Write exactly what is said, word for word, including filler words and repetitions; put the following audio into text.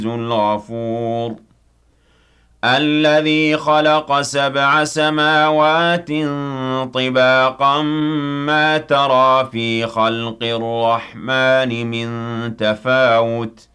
الغفور الذي خلق سبع سماوات طباقا ما ترى في خلق الرحمن من تفاوت